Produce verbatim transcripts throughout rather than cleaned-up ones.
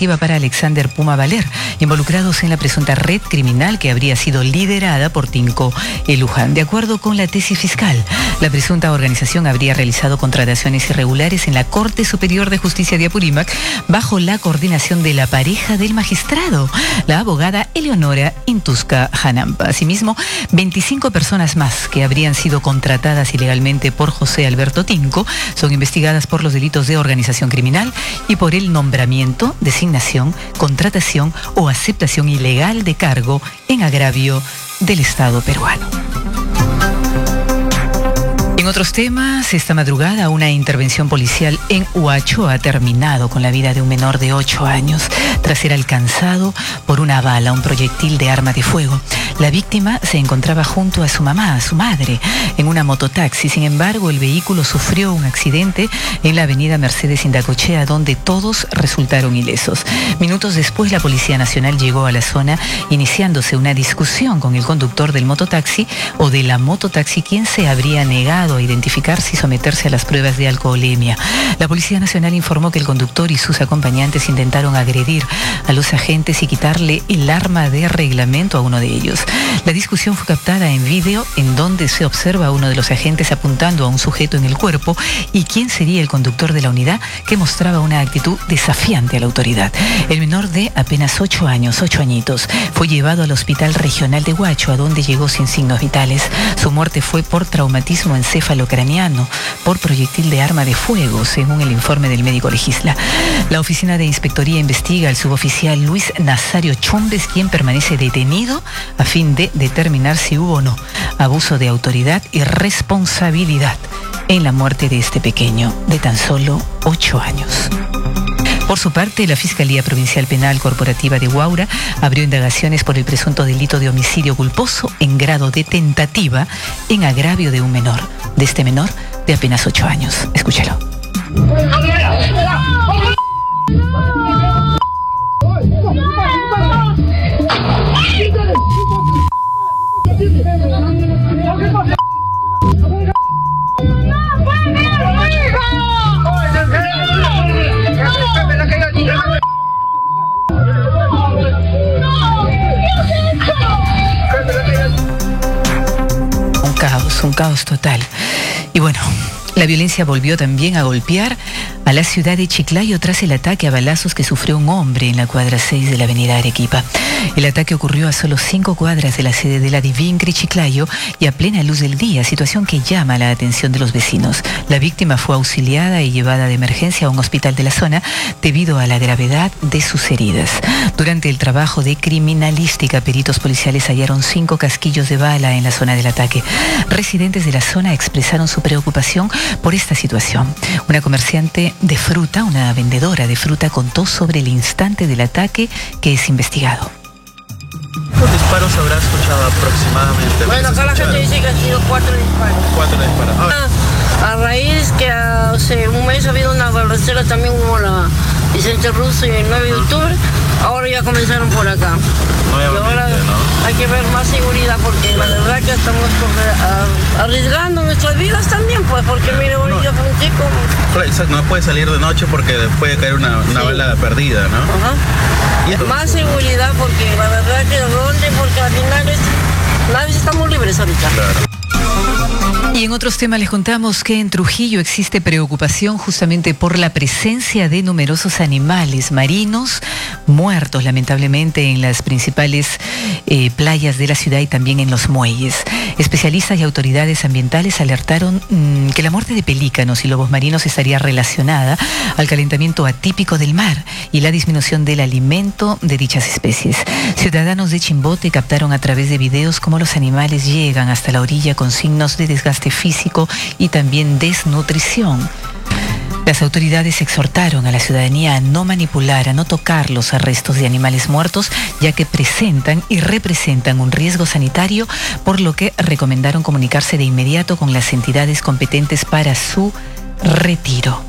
preventiva para Alexander Puma Valer, involucrados en la presunta red criminal que habría sido liderada por Tinko El Luján. De acuerdo con la tesis fiscal, la presunta organización habría realizado contrataciones irregulares en la Corte Superior de Justicia de Apurímac bajo la coordinación de la pareja del magistrado, la abogada Eleonora Intusca Janampa. Asimismo, veinticinco personas más que habrían sido contratadas ilegalmente por José Alberto Tinko son investigadas por los delitos de organización criminal y por el nombramiento, designación, contratación o aceptación ilegal de cargo en agravio del Estado peruano. En otros temas, esta madrugada una intervención policial en Huacho ha terminado con la vida de un menor de ocho años tras ser alcanzado por una bala, un proyectil de arma de fuego. La víctima se encontraba junto a su mamá, a su madre, en una mototaxi. Sin embargo, el vehículo sufrió un accidente en la avenida Mercedes Indacochea, donde todos resultaron ilesos. Minutos después, la Policía Nacional llegó a la zona, iniciándose una discusión con el conductor del mototaxi o de la mototaxi, quien se habría negado a identificarse y someterse a las pruebas de alcoholemia. La Policía Nacional informó que el conductor y sus acompañantes intentaron agredir a los agentes y quitarle el arma de reglamento a uno de ellos. La discusión fue captada en vídeo, en donde se observa a uno de los agentes apuntando a un sujeto en el cuerpo y quién sería el conductor de la unidad, que mostraba una actitud desafiante a la autoridad. El menor de apenas ocho años, ocho añitos, fue llevado al Hospital Regional de Huacho, a donde llegó sin signos vitales. Su muerte fue por traumatismo encéfalo-craneano por proyectil de arma de fuego, según el informe del médico legisla. La Oficina de Inspectoría investiga al suboficial Luis Nazario Chumbes, quien permanece detenido a fin de determinar si hubo o no abuso de autoridad y responsabilidad en la muerte de este pequeño de tan solo ocho años. Por su parte, la Fiscalía Provincial Penal Corporativa de Huaura abrió indagaciones por el presunto delito de homicidio culposo en grado de tentativa en agravio de un menor, de este menor de apenas ocho años. Escúchalo. Un caos, un caos total. Y bueno, la violencia volvió también a golpear a la ciudad de Chiclayo tras el ataque a balazos que sufrió un hombre en la cuadra seis de la avenida Arequipa. El ataque ocurrió a solo cinco cuadras de la sede de la Divincre Chiclayo y a plena luz del día, situación que llama la atención de los vecinos. La víctima fue auxiliada y llevada de emergencia a un hospital de la zona debido a la gravedad de sus heridas. Durante el trabajo de criminalística, peritos policiales hallaron cinco casquillos de bala en la zona del ataque. Residentes de la zona expresaron su preocupación por esta situación. Una comerciante de fruta, una vendedora de fruta, contó sobre el instante del ataque, que es investigado. ¿Cuántos disparos habrá escuchado aproximadamente? Bueno, acá la gente dice que han sido cuatro disparos. Cuatro disparos. Ah, a raíz que hace un mes ha habido una balacera también como la Vicente Russo y el nueve de octubre, ahora ya comenzaron por acá. Nuevamente, y ahora ¿no? Hay que ver más seguridad porque la verdad que estamos arriesgando nuestras vidas también, pues, porque mire, ahorita fue un chico. No puede salir de noche porque puede caer una, una sí. bala perdida, ¿no? Ajá. Más seguridad porque la verdad que ronde, porque al final es, nadie estamos libres ahorita. Claro. Y en otros temas les contamos que en Trujillo existe preocupación justamente por la presencia de numerosos animales marinos muertos, lamentablemente, en las principales eh, playas de la ciudad y también en los muelles. Especialistas y autoridades ambientales alertaron mmm, que la muerte de pelícanos y lobos marinos estaría relacionada al calentamiento atípico del mar y la disminución del alimento de dichas especies. Ciudadanos de Chimbote captaron a través de videos cómo los animales llegan hasta la orilla con signos de desgaste físico y también desnutrición. Las autoridades exhortaron a la ciudadanía a no manipular, a no tocar los restos de animales muertos, ya que presentan y representan un riesgo sanitario, por lo que recomendaron comunicarse de inmediato con las entidades competentes para su retiro.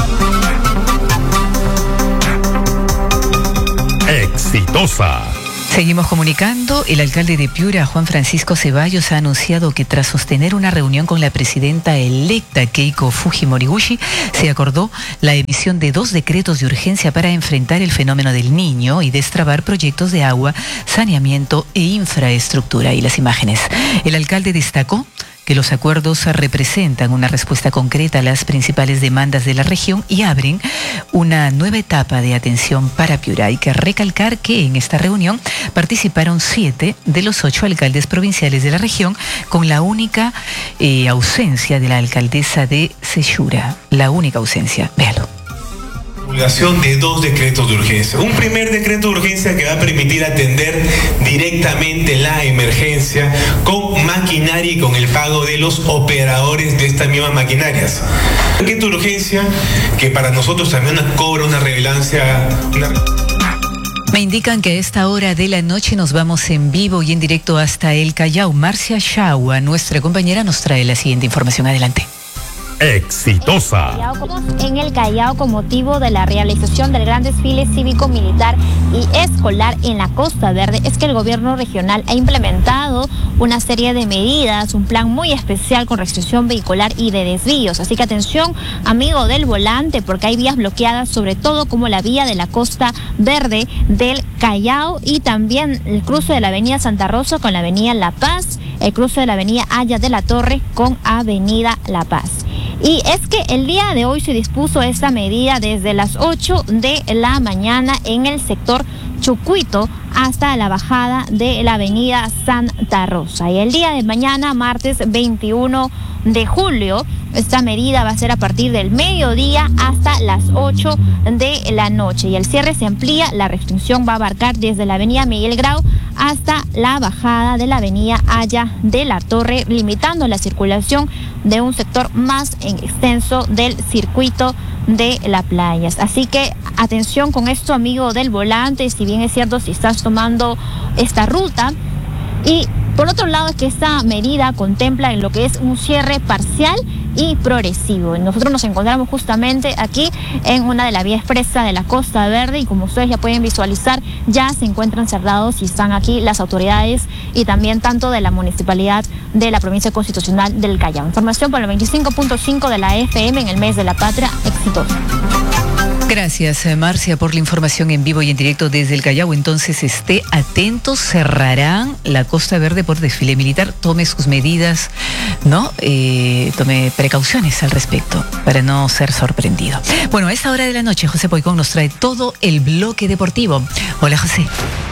Exitosa. Seguimos comunicando. El alcalde de Piura, Juan Francisco Ceballos, ha anunciado que tras sostener una reunión con la presidenta electa Keiko Fujimori-Gushi, se acordó la emisión de dos decretos de urgencia para enfrentar el fenómeno del Niño y destrabar proyectos de agua, saneamiento e infraestructura. Y las imágenes. El alcalde destacó que los acuerdos representan una respuesta concreta a las principales demandas de la región y abren una nueva etapa de atención para Piura. Hay que recalcar que en esta reunión participaron siete de los ocho alcaldes provinciales de la región, con la única eh, ausencia de la alcaldesa de Sechura. La única ausencia. Véalo. Divulgación de dos decretos de urgencia. Un primer decreto de urgencia que va a permitir atender directamente la emergencia con maquinaria y con el pago de los operadores de estas mismas maquinarias. Decreto de urgencia que para nosotros también cobra una relevancia. Una... Me indican que a esta hora de la noche nos vamos en vivo y en directo hasta el Callao. Marcia Shagua, nuestra compañera, nos trae la siguiente información. Adelante. Exitosa. En el Callao, con motivo de la realización del gran desfile cívico-militar y escolar en la Costa Verde, es que el gobierno regional ha implementado una serie de medidas, un plan muy especial con restricción vehicular y de desvíos. Así que atención, amigo del volante, porque hay vías bloqueadas, sobre todo como la vía de la Costa Verde del Callao y también el cruce de la avenida Santa Rosa con la avenida La Paz, el cruce de la avenida Haya de la Torre con avenida La Paz. Y es que el día de hoy se dispuso esta medida desde las ocho de la mañana en el sector Chucuito hasta la bajada de la avenida Santa Rosa. Y el día de mañana, martes veintiuno de julio, esta medida va a ser a partir del mediodía hasta las ocho de la noche. Y el cierre se amplía, la restricción va a abarcar desde la avenida Miguel Grau hasta la bajada de la avenida Haya de la Torre, limitando la circulación de un sector más extenso del circuito de las playas. Así que atención con esto, amigo del volante, si bien es cierto, si estás tomando esta ruta. Y por otro lado, es que esta medida contempla en lo que es un cierre parcial y progresivo. Nosotros nos encontramos justamente aquí en una de las vías expresa de la Costa Verde y como ustedes ya pueden visualizar, ya se encuentran cerrados y están aquí las autoridades y también tanto de la municipalidad de la provincia constitucional del Callao. Información por el veinticinco punto cinco de la F M en el mes de la patria. Exitosa. Gracias, Marcia, por la información en vivo y en directo desde el Callao. Entonces, esté atento, cerrarán la Costa Verde por desfile militar. Tome sus medidas, ¿no? Eh, tome precauciones al respecto para no ser sorprendido. Bueno, a esta hora de la noche, José Poicón nos trae todo el bloque deportivo. Hola, José.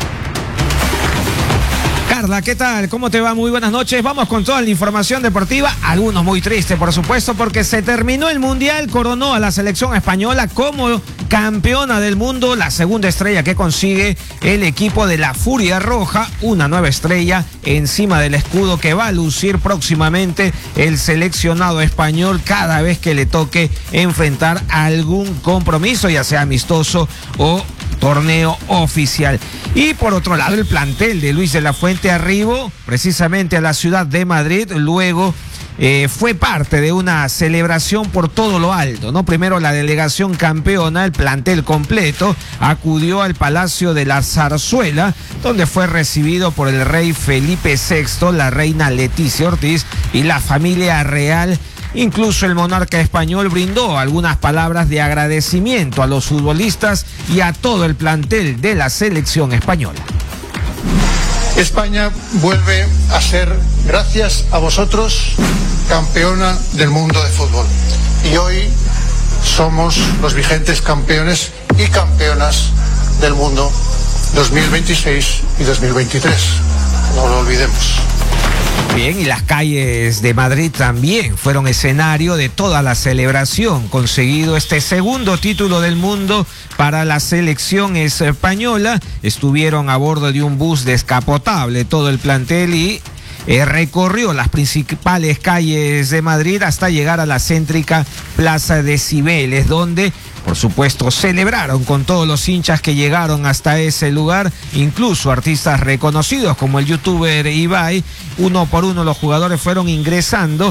Carla, ¿qué tal? ¿Cómo te va? Muy buenas noches. Vamos con toda la información deportiva. Algunos muy tristes, por supuesto, porque se terminó el Mundial, coronó a la selección española como campeona del mundo, la segunda estrella que consigue el equipo de la Furia Roja, una nueva estrella encima del escudo que va a lucir próximamente el seleccionado español cada vez que le toque enfrentar algún compromiso, ya sea amistoso o torneo oficial. Y por otro lado, el plantel de Luis de la Fuente arribó precisamente a la ciudad de Madrid, luego eh, fue parte de una celebración por todo lo alto, ¿no? Primero la delegación campeona, el plantel completo, acudió al Palacio de la Zarzuela, donde fue recibido por el rey Felipe sexto, la reina Leticia Ortiz y la familia real. Incluso el monarca español brindó algunas palabras de agradecimiento a los futbolistas y a todo el plantel de la selección española. España vuelve a ser, gracias a vosotros, campeona del mundo de fútbol. Y hoy somos los vigentes campeones y campeonas del mundo dos mil veintiséis y dos mil veintitrés. No lo olvidemos. Bien, y las calles de Madrid también fueron escenario de toda la celebración, conseguido este segundo título del mundo para la selección española. Estuvieron a bordo de un bus descapotable todo el plantel y eh, recorrió las principales calles de Madrid hasta llegar a la céntrica Plaza de Cibeles, donde por supuesto celebraron con todos los hinchas que llegaron hasta ese lugar, incluso artistas reconocidos como el youtuber Ibai. Uno por uno los jugadores fueron ingresando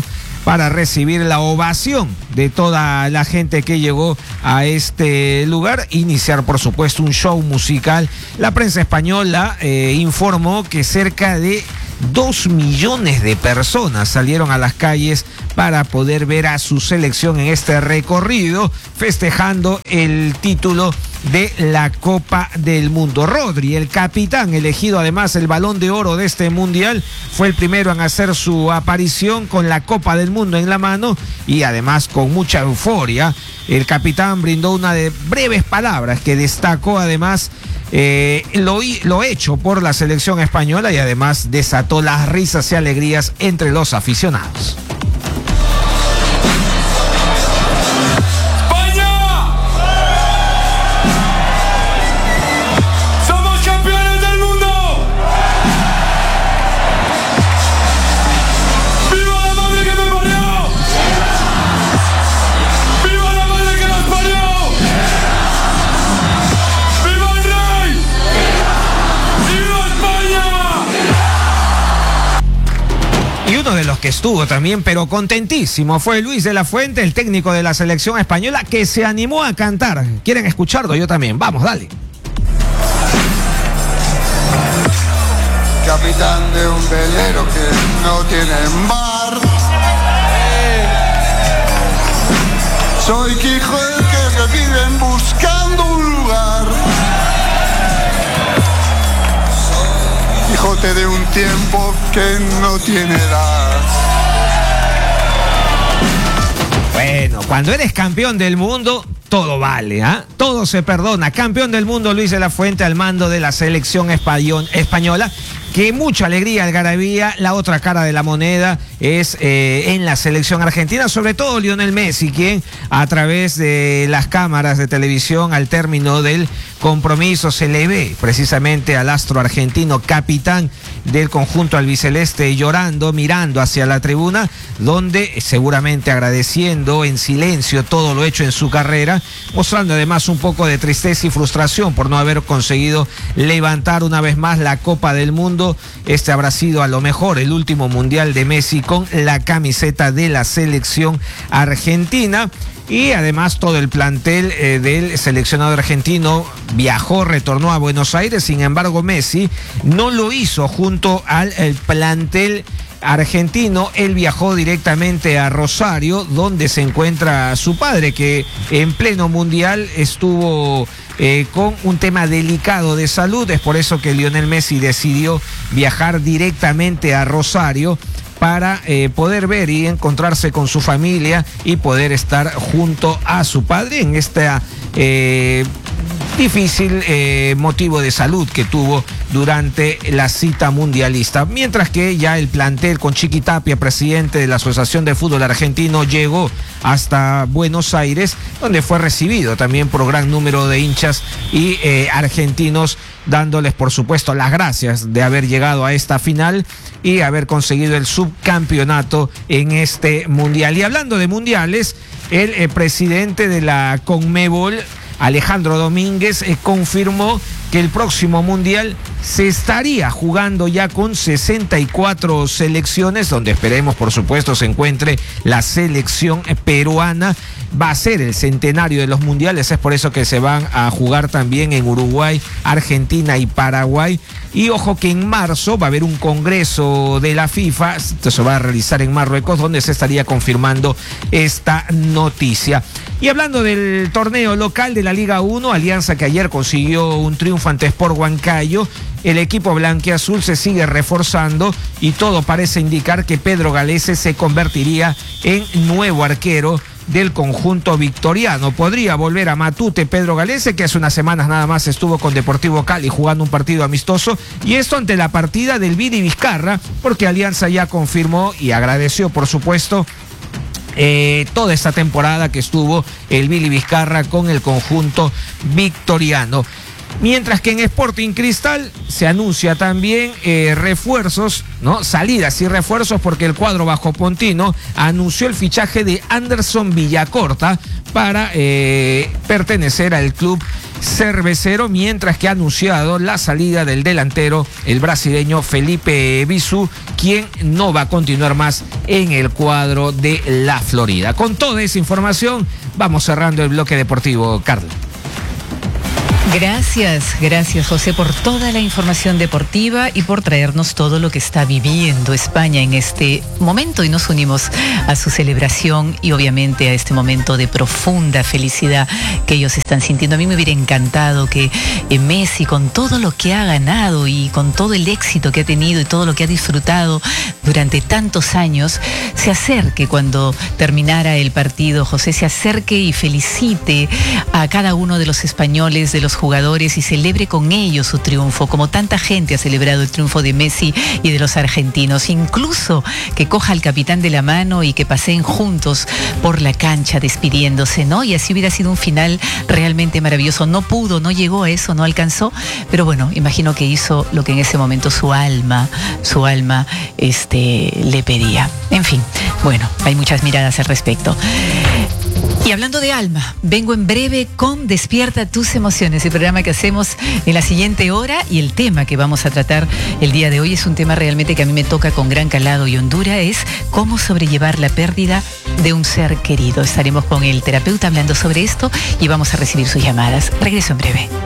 para recibir la ovación de toda la gente que llegó a este lugar. Iniciar, por supuesto, un show musical. La prensa española eh, informó que cerca de dos millones de personas salieron a las calles para poder ver a su selección en este recorrido, festejando el título de la Copa del Mundo. Rodri, el capitán, elegido además el Balón de Oro de este Mundial, fue el primero en hacer su aparición con la Copa del Mundo en la mano y además con mucha euforia. El capitán brindó una de breves palabras que destacó además eh, lo, lo hecho por la selección española y además desató las risas y alegrías entre los aficionados. Uno de los que estuvo también, pero contentísimo, fue Luis de la Fuente, el técnico de la selección española, que se animó a cantar. ¿Quieren escucharlo? Yo también. Vamos, dale. Capitán de un velero que no tiene mar. Soy Quijo el que se viven buscando un lugar. Quijote de un tiempo que no tiene edad. Bueno, cuando eres campeón del mundo, todo vale, ¿ah? ¿eh? Todo se perdona. Campeón del mundo Luis de la Fuente al mando de la selección español, española. Que mucha alegría, algarabía. La otra cara de la moneda es eh, en la selección argentina, sobre todo Lionel Messi, quien a través de las cámaras de televisión al término del compromiso se le ve precisamente al astro argentino, capitán del conjunto albiceleste, llorando, mirando hacia la tribuna, donde seguramente agradeciendo en silencio todo lo hecho en su carrera, mostrando además un poco de tristeza y frustración por no haber conseguido levantar una vez más la Copa del Mundo. Este habrá sido a lo mejor el último mundial de Messi con la camiseta de la selección argentina. Y además todo el plantel eh, del seleccionado argentino viajó, retornó a Buenos Aires. Sin embargo, Messi no lo hizo junto al el plantel argentino. Él viajó directamente a Rosario, donde se encuentra su padre, que en pleno mundial estuvo eh, con un tema delicado de salud. Es por eso que Lionel Messi decidió viajar directamente a Rosario para eh, poder ver y encontrarse con su familia y poder estar junto a su padre en esta eh, difícil eh, motivo de salud que tuvo durante la cita mundialista. Mientras que ya el plantel con Chiqui Tapia, presidente de la Asociación de Fútbol Argentino, llegó hasta Buenos Aires, donde fue recibido también por gran número de hinchas y eh, argentinos, dándoles por supuesto las gracias de haber llegado a esta final y haber conseguido el subcampeonato en este mundial. Y hablando de mundiales, el eh, presidente de la CONMEBOL, Alejandro Domínguez, eh, confirmó que el próximo mundial se estaría jugando ya con sesenta y cuatro selecciones, donde esperemos por supuesto se encuentre la selección peruana. Va a ser el centenario de los mundiales, es por eso que se van a jugar también en Uruguay, Argentina y Paraguay. Y ojo que en marzo va a haber un congreso de la FIFA, esto se va a realizar en Marruecos, donde se estaría confirmando esta noticia. Y hablando del torneo local de la Liga uno, Alianza, que ayer consiguió un triunfo ante Sport Huancayo, el equipo blanquiazul se sigue reforzando y todo parece indicar que Pedro Galese se convertiría en nuevo arquero del conjunto victoriano. Podría volver a Matute Pedro Galese, que hace unas semanas nada más estuvo con Deportivo Cali jugando un partido amistoso, y esto ante la partida del Vini Vizcarra, porque Alianza ya confirmó y agradeció por supuesto Eh, toda esta temporada que estuvo el Billy Vizcarra con el conjunto victoriano. Mientras que en Sporting Cristal se anuncia también eh, refuerzos, ¿no? Salidas y refuerzos, porque el cuadro bajopontino anunció el fichaje de Anderson Villacorta para eh, pertenecer al club cervecero, mientras que ha anunciado la salida del delantero, el brasileño Felipe Visu, quien no va a continuar más en el cuadro de la Florida. Con toda esa información, vamos cerrando el bloque deportivo, Carla. Gracias, gracias José por toda la información deportiva y por traernos todo lo que está viviendo España en este momento, y nos unimos a su celebración y obviamente a este momento de profunda felicidad que ellos están sintiendo. A mí me hubiera encantado que eh, Messi, con todo lo que ha ganado y con todo el éxito que ha tenido y todo lo que ha disfrutado durante tantos años, se acerque cuando terminara el partido, José, se acerque y felicite a cada uno de los españoles, de los jugadores, y celebre con ellos su triunfo, como tanta gente ha celebrado el triunfo de Messi y de los argentinos. Incluso que coja al capitán de la mano y que paseen juntos por la cancha despidiéndose, ¿no? Y así hubiera sido un final realmente maravilloso. No pudo, no llegó a eso, no alcanzó, pero bueno, imagino que hizo lo que en ese momento su alma, su alma este, le pedía. En fin, bueno, hay muchas miradas al respecto. Y hablando de alma, vengo en breve con Despierta tus emociones, el programa que hacemos en la siguiente hora, y el tema que vamos a tratar el día de hoy es un tema realmente que a mí me toca con gran calado y hondura, es cómo sobrellevar la pérdida de un ser querido. Estaremos con el terapeuta hablando sobre esto y vamos a recibir sus llamadas. Regreso en breve.